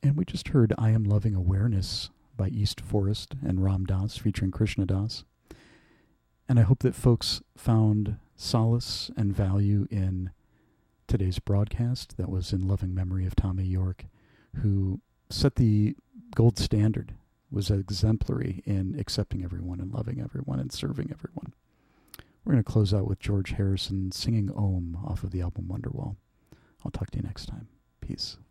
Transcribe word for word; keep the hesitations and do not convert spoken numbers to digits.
And we just heard I Am Loving Awareness by East Forest and Ram Dass featuring Krishna Das. And I hope that folks found solace and value in today's broadcast that was in loving memory of Tommy York, who set the gold standard, was exemplary in accepting everyone and loving everyone and serving everyone. We're going to close out with George Harrison singing Om off of the album Wonderwall. I'll talk to you next time. Peace.